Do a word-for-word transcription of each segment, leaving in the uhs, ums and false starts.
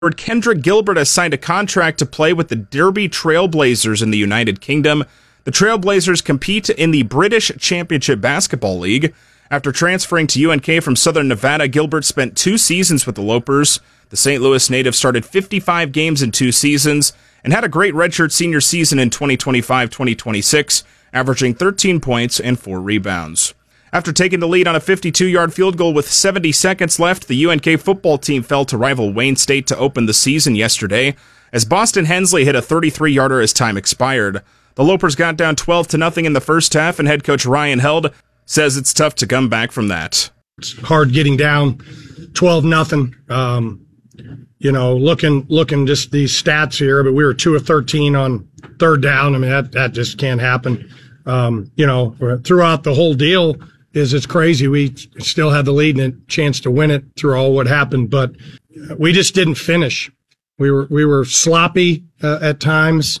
Kendrick Gilbert has signed a contract to play with the Derby Trailblazers in the United Kingdom. The Trailblazers compete in the British Championship Basketball League. After transferring to U N K from Southern Nevada, Gilbert spent two seasons with the Lopers. The Saint Louis native started fifty-five games in two seasons and had a great redshirt senior season in twenty twenty-five twenty twenty-six, averaging thirteen points and four rebounds. After taking the lead on a fifty-two-yard field goal with seventy seconds left, the U N K football team fell to rival Wayne State to open the season yesterday, as Boston Hensley hit a thirty-three-yarder as time expired. The Lopers got down twelve to nothing in the first half, and head coach Ryan Held says it's tough to come back from that. It's hard getting down twelve nothing. Um, you know, looking looking just these stats here, but we were two of thirteen on third down. I mean, that, that just can't happen. Um, you know, throughout the whole deal, is it's crazy. We still had the lead and a chance to win it through all what happened, but we just didn't finish. We were we were sloppy uh, at times,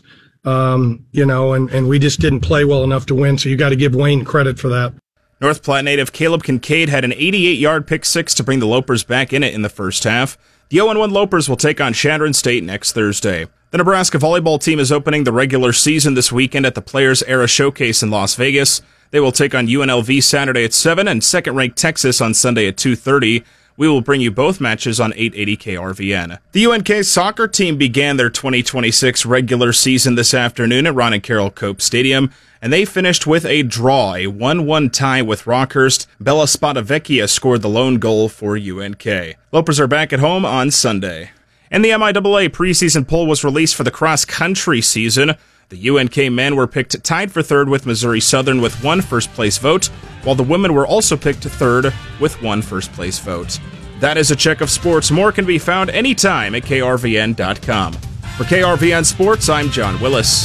um, you know, and, and we just didn't play well enough to win. So you got to give Wayne credit for that. North Platte native Caleb Kincaid had an eighty-eight-yard pick six to bring the Lopers back in it in the first half. The oh and one Lopers will take on Chadron State next Thursday. The Nebraska volleyball team is opening the regular season this weekend at the Players Era Showcase in Las Vegas. They will take on U N L V Saturday at seven and second-ranked Texas on Sunday at two thirty. We will bring you both matches on eight eighty K R V N. The U N K soccer team began their twenty twenty-six regular season this afternoon at Ron and Carroll Cope Stadium, and they finished with a draw, a one one tie with Rockhurst. Bella Spadavecchia scored the lone goal for U N K. Lopers are back at home on Sunday. And the M I A A preseason poll was released for the cross-country season. The U N K men were picked tied for third with Missouri Southern with one first-place vote, while the women were also picked third with one first-place vote. That is a check of sports. More can be found anytime at K R V N dot com. For K R V N Sports, I'm John Willis.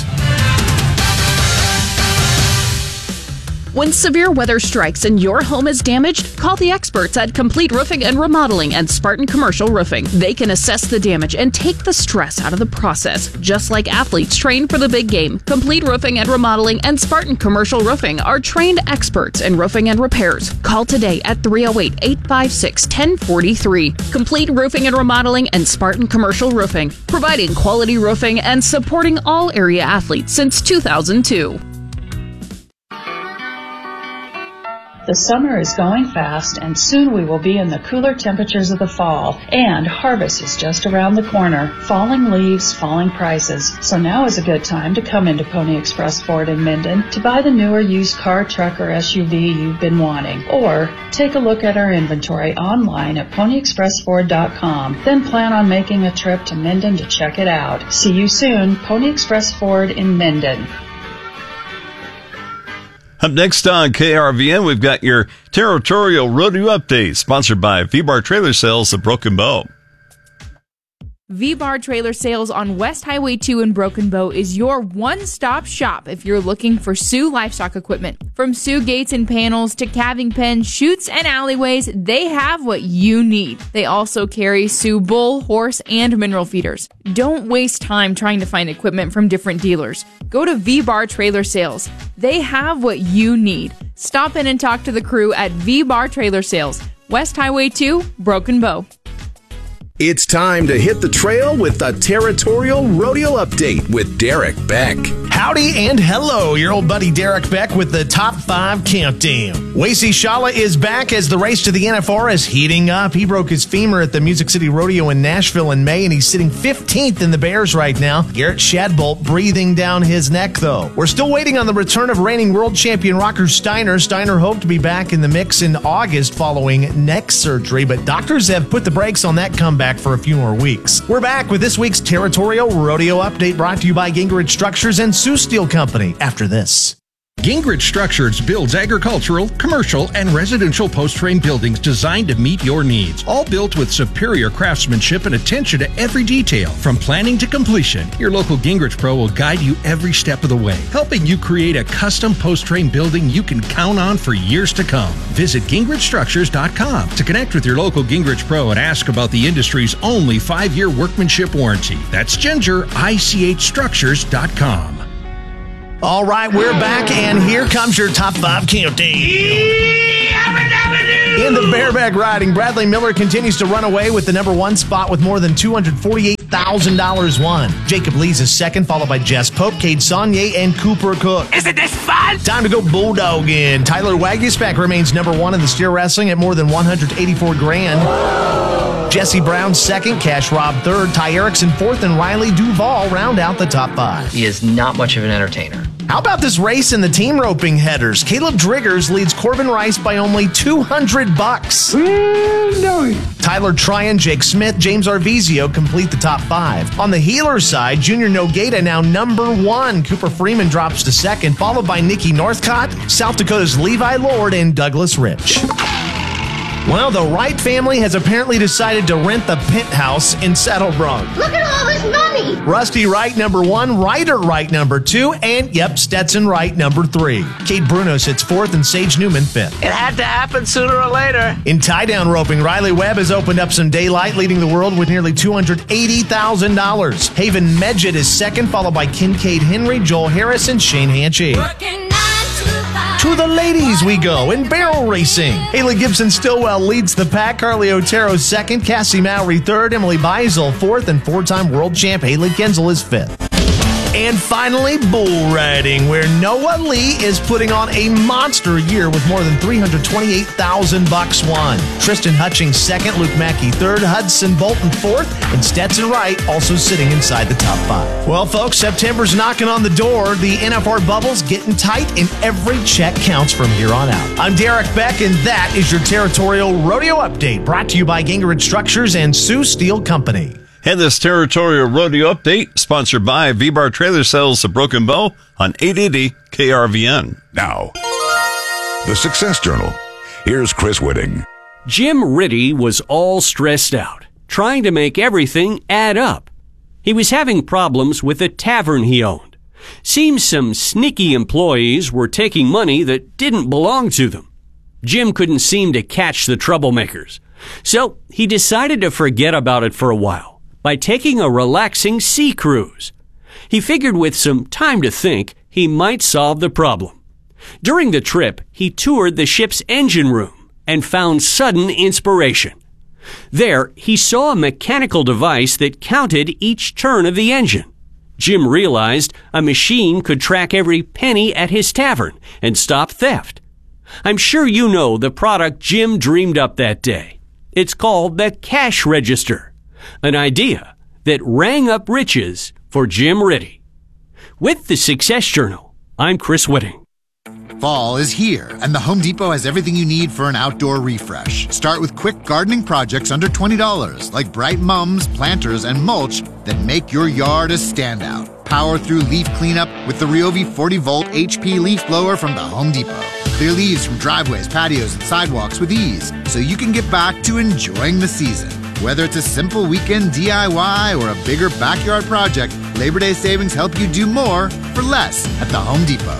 When severe weather strikes and your home is damaged, call the experts at Complete Roofing and Remodeling and Spartan Commercial Roofing. They can assess the damage and take the stress out of the process. Just like athletes trained for the big game, Complete Roofing and Remodeling and Spartan Commercial Roofing are trained experts in roofing and repairs. Call today at three oh eight, eight five six, one oh four three. Complete Roofing and Remodeling and Spartan Commercial Roofing, providing quality roofing and supporting all area athletes since two thousand two. The summer is going fast, and soon we will be in the cooler temperatures of the fall, and harvest is just around the corner. Falling leaves, falling prices. So now is a good time to come into Pony Express Ford in Minden to buy the newer used car, truck, or S U V you've been wanting. Or take a look at our inventory online at pony express ford dot com. Then plan on making a trip to Minden to check it out. See you soon, Pony Express Ford in Minden. Up next on K R V N, we've got your Territorial Rodeo Update, sponsored by V-Bar Trailer Sales of Broken Bow. V-Bar Trailer Sales on West Highway two in Broken Bow is your one-stop shop if you're looking for Sioux livestock equipment. From Sioux gates and panels to calving pens, chutes, and alleyways, they have what you need. They also carry Sioux bull, horse, and mineral feeders. Don't waste time trying to find equipment from different dealers. Go to V-Bar Trailer Sales. They have what you need. Stop in and talk to the crew at V-Bar Trailer Sales, West Highway two, Broken Bow. It's time to hit the trail with the Territorial Rodeo Update with Derek Beck. Howdy and hello, your old buddy Derek Beck with the Top five Countdown. Wacy Shala is back as the race to the N F R is heating up. He broke his femur at the Music City Rodeo in Nashville in May, and he's sitting fifteenth in the Bears right now. Garrett Shadbolt breathing down his neck, though. We're still waiting on the return of reigning world champion Rocker Steiner. Steiner hoped to be back in the mix in August following neck surgery, but doctors have put the brakes on that comeback for a few more weeks. We're back with this week's Territorial Rodeo Update, brought to you by Gingrich Structures and Sioux Steel Company after this. Gingrich Structures builds agricultural, commercial, and residential post-frame buildings designed to meet your needs. All built with superior craftsmanship and attention to every detail. From planning to completion, your local Gingrich Pro will guide you every step of the way, helping you create a custom post-frame building you can count on for years to come. Visit gingrich structures dot com to connect with your local Gingrich Pro and ask about the industry's only five-year workmanship warranty. That's ginger I C H structures dot com. All right, we're back, and here comes your Top five Countdown. In the bareback riding, Bradley Miller continues to run away with the number one spot with more than two hundred forty-eight thousand dollars won. Jacob Lees is second, followed by Jess Pope, Cade Saunier, and Cooper Cook. Isn't this fun? Time to go bulldogging. Tyler Waguspec remains number one in the steer wrestling at more than one hundred eighty-four grand. Jesse Brown second, Cash Rob third, Ty Erickson fourth, and Riley Duvall round out the top five. He is not much of an entertainer. How about this race in the team roping headers? Caleb Driggers leads Corbin Rice by only two hundred bucks. Tyler Tryon, Jake Smith, James Arvizio complete the top five. On the healer side, Junior Nogata now number one. Cooper Freeman drops to second, followed by Nikki Northcott, South Dakota's Levi Lord, and Douglas Rich. Well, the Wright family has apparently decided to rent the penthouse in Saddlebrook. Look at all this money! Rusty Wright number one, Ryder Wright number two, and, yep, Stetson Wright number three. Kate Bruno sits fourth and Sage Newman fifth. It had to happen sooner or later. In tie-down roping, Riley Webb has opened up some daylight, leading the world with nearly two hundred eighty thousand dollars. Haven Medjed is second, followed by Kincaid Henry, Joel Harris, and Shane Hanchey. To the ladies we go in barrel racing. Haley Gibson Stillwell leads the pack. Carly Otero second. Cassie Mowry third. Emily Beisel fourth. And four-time world champ Haley Kenzel is fifth. And finally, bull riding, where Noah Lee is putting on a monster year with more than three hundred twenty-eight thousand bucks won. Tristan Hutchings second, Luke Mackey third, Hudson Bolton fourth, and Stetson Wright also sitting inside the top five. Well, folks, September's knocking on the door. The N F R bubble's getting tight, and every check counts from here on out. I'm Derek Beck, and that is your Territorial Rodeo Update, brought to you by Gingerich Structures and Sioux Steel Company. And this Territorial Rodeo Update, sponsored by V-Bar Trailer Sales of Broken Bow on eight eighty K R V N. Now, the Success Journal. Here's Chris Whitting. Jim Ritty was all stressed out, trying to make everything add up. He was having problems with a tavern he owned. Seems some sneaky employees were taking money that didn't belong to them. Jim couldn't seem to catch the troublemakers, so he decided to forget about it for a while by taking a relaxing sea cruise. He figured with some time to think, he might solve the problem. During the trip, he toured the ship's engine room and found sudden inspiration. There, he saw a mechanical device that counted each turn of the engine. Jim realized a machine could track every penny at his tavern and stop theft. I'm sure you know the product Jim dreamed up that day. It's called the cash register. An idea that rang up riches for Jim Ritty. With the Success Journal, I'm Chris Whitting. Fall is here, and the Home Depot has everything you need for an outdoor refresh. Start with quick gardening projects under twenty dollars, like bright mums, planters, and mulch that make your yard a standout. Power through leaf cleanup with the Ryobi forty volt H P leaf blower from the Home Depot. Clear leaves from driveways, patios, and sidewalks with ease, so you can get back to enjoying the season. Whether it's a simple weekend D I Y or a bigger backyard project, Labor Day savings help you do more for less at the Home Depot.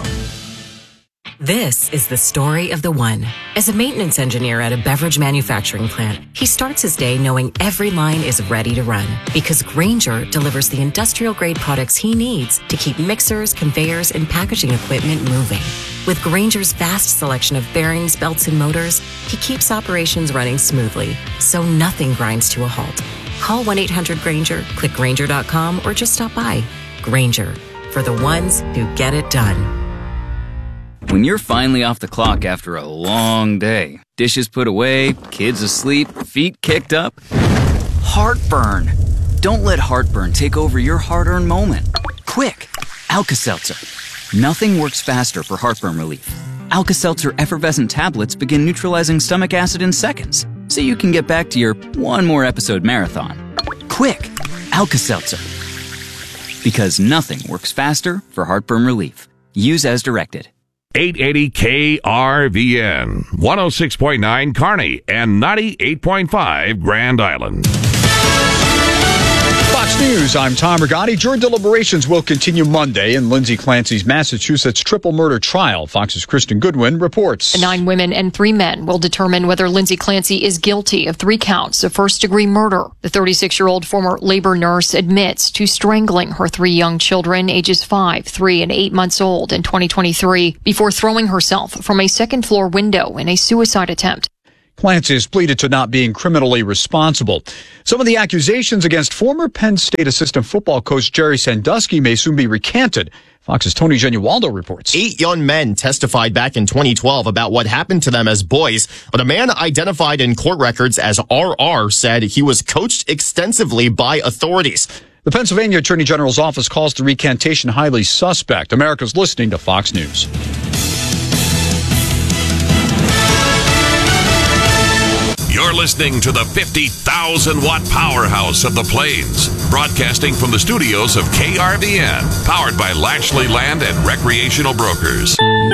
This is the story of the one. As a maintenance engineer at a beverage manufacturing plant, he starts his day knowing every line is ready to run because Grainger delivers the industrial-grade products he needs to keep mixers, conveyors, and packaging equipment moving. With Grainger's vast selection of bearings, belts, and motors, he keeps operations running smoothly, so nothing grinds to a halt. Call one eight hundred Grainger, click Grainger dot com, or just stop by. Grainger, for the ones who get it done. When you're finally off the clock after a long day, dishes put away, kids asleep, feet kicked up, heartburn. Don't let heartburn take over your hard-earned moment. Quick, Alka-Seltzer. Nothing works faster for heartburn relief. Alka-Seltzer effervescent tablets begin neutralizing stomach acid in seconds, so you can get back to your one more episode marathon. Quick, Alka-Seltzer. Because nothing works faster for heartburn relief. Use as directed. eight eighty K R V N, one oh six point nine Kearney, and ninety-eight point five Grand Island. Fox Fox News, I'm Tom Rigotti. Jury deliberations will continue Monday in Lindsay Clancy's Massachusetts triple murder trial. Fox's Kristen Goodwin reports. The nine women and three men will determine whether Lindsay Clancy is guilty of three counts of first-degree murder. The thirty-six-year-old former labor nurse admits to strangling her three young children, ages five, three, and eight months old, in twenty twenty-three, before throwing herself from a second-floor window in a suicide attempt. Clancy has pleaded to not being criminally responsible. Some of the accusations against former Penn State assistant football coach Jerry Sandusky may soon be recanted. Fox's Tony Genualdo reports. Eight young men testified back in twenty twelve about what happened to them as boys, but a man identified in court records as R R said he was coached extensively by authorities. The Pennsylvania Attorney General's office calls the recantation highly suspect. America's listening to Fox News. You're listening to the fifty thousand watt powerhouse of the Plains, broadcasting from the studios of K R V N, powered by Lashley Land and Recreational Brokers.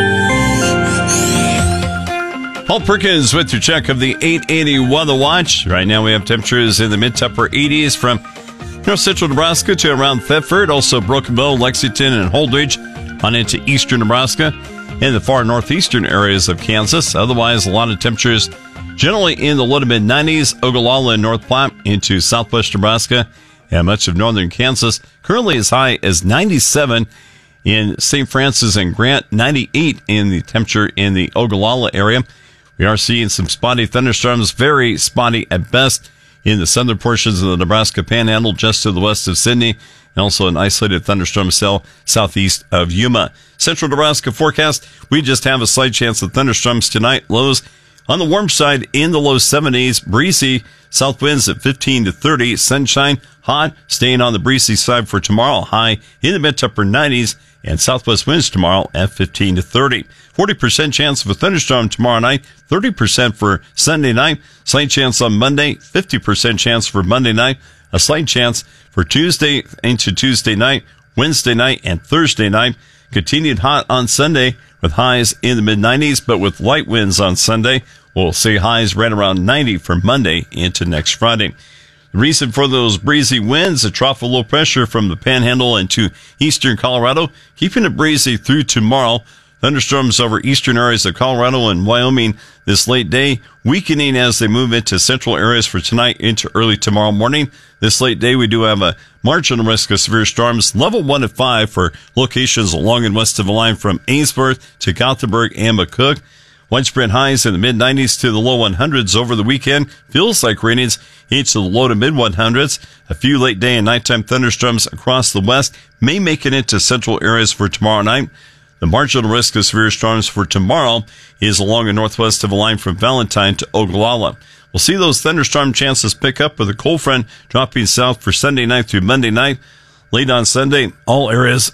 Paul Perkins with your check of the eight eighty Weather Watch. Right now we have temperatures in the mid to upper eighties from north central Nebraska to around Thetford, also Broken Bow, Lexington, and Holdridge, on into eastern Nebraska and the far northeastern areas of Kansas. Otherwise, a lot of temperatures generally in the low to mid nineties, Ogallala and North Platte into southwest Nebraska and much of northern Kansas. Currently as high as ninety-seven in Saint Francis and Grant, ninety-eight in the temperature in the Ogallala area. We are seeing some spotty thunderstorms, very spotty at best in the southern portions of the Nebraska Panhandle, just to the west of Sidney, and also an isolated thunderstorm cell southeast of Yuma. Central Nebraska forecast, we just have a slight chance of thunderstorms tonight. Lows on the warm side in the low seventies, breezy, south winds at fifteen to thirty, sunshine, hot, staying on the breezy side for tomorrow, high in the mid to upper nineties, and southwest winds tomorrow at fifteen to thirty. forty percent chance of a thunderstorm tomorrow night, thirty percent for Sunday night, slight chance on Monday, fifty percent chance for Monday night, a slight chance for Tuesday into Tuesday night, Wednesday night, and Thursday night. Continued hot on Sunday with highs in the mid nineties, but with light winds on Sunday. We'll see highs right around ninety for Monday into next Friday. The reason for those breezy winds, a trough of low pressure from the Panhandle into eastern Colorado, keeping it breezy through tomorrow. Thunderstorms over eastern areas of Colorado and Wyoming this late day, weakening as they move into central areas for tonight into early tomorrow morning. This late day, we do have a marginal risk of severe storms, level one at five for locations along and west of the line from Ainsworth to Gothenburg and McCook. Widespread highs in the mid nineties to the low hundreds over the weekend. Feels like readings into the low to mid hundreds. A few late day and nighttime thunderstorms across the west may make it into central areas for tomorrow night. The marginal risk of severe storms for tomorrow is along the northwest of the line from Valentine to Ogallala. We'll see those thunderstorm chances pick up with a cold front dropping south for Sunday night through Monday night. Late on Sunday, all areas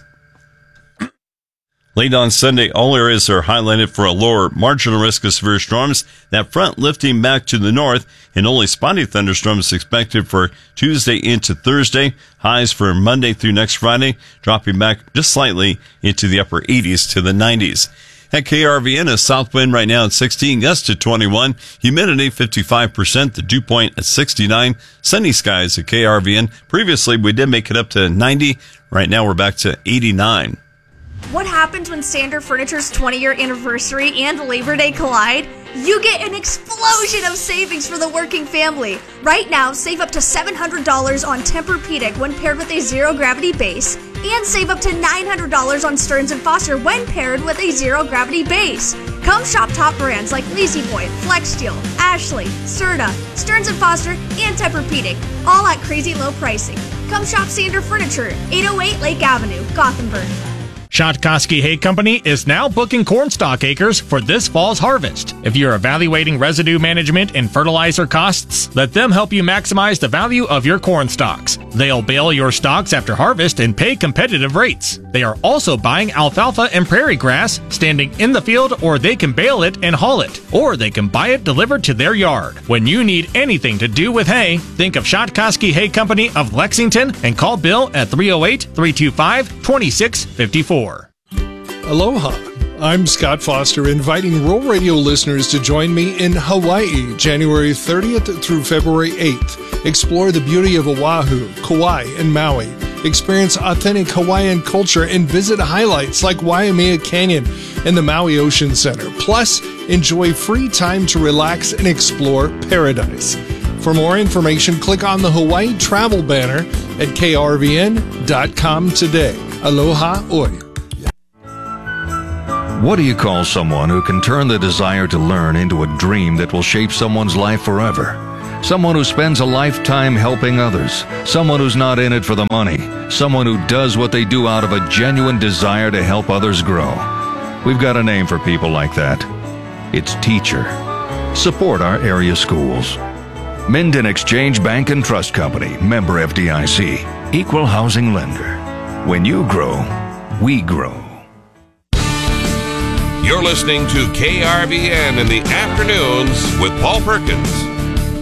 Late on Sunday, all areas are highlighted for a lower marginal risk of severe storms. That front lifting back to the north, and only spotty thunderstorms expected for Tuesday into Thursday. Highs for Monday through next Friday, dropping back just slightly into the upper eighties to the nineties. At K R V N, a south wind right now at sixteen, gust at twenty-one, humidity fifty-five percent, the dew point at sixty-nine, sunny skies at K R V N. Previously, we did make it up to ninety. Right now, we're back to eighty-nine. What happens when Standard Furniture's twenty-year anniversary and Labor Day collide? You get an explosion of savings for the working family. Right now, save up to seven hundred dollars on Tempur-Pedic when paired with a zero-gravity base, and save up to nine hundred dollars on Stearns and Foster when paired with a zero-gravity base. Come shop top brands like La-Z-Boy, FlexSteel, Ashley, Serta, Stearns and Foster, and Tempur-Pedic, all at crazy low pricing. Come shop Standard Furniture, eight oh eight Lake Avenue, Gothenburg. Shotkoski Hay Company is now booking cornstalk acres for this fall's harvest. If you're evaluating residue management and fertilizer costs, let them help you maximize the value of your corn stalks. They'll bale your stalks after harvest and pay competitive rates. They are also buying alfalfa and prairie grass, standing in the field, or they can bale it and haul it, or they can buy it delivered to their yard. When you need anything to do with hay, think of Shotkoski Hay Company of Lexington and call Bill at three oh eight, three two five, two six five four. Aloha. I'm Scott Foster, inviting Rural Radio listeners to join me in Hawaii, January thirtieth through February eighth. Explore the beauty of Oahu, Kauai, and Maui. Experience authentic Hawaiian culture and visit highlights like Waimea Canyon and the Maui Ocean Center. Plus, enjoy free time to relax and explore paradise. For more information, click on the Hawaii travel banner at K R V N dot com today. Aloha oi. What do you call someone who can turn the desire to learn into a dream that will shape someone's life forever? Someone who spends a lifetime helping others. Someone who's not in it for the money. Someone who does what they do out of a genuine desire to help others grow. We've got a name for people like that. It's teacher. Support our area schools. Minden Exchange Bank and Trust Company, member F D I C, equal housing lender. When you grow, we grow. You're listening to K R V N in the afternoons with Paul Perkins.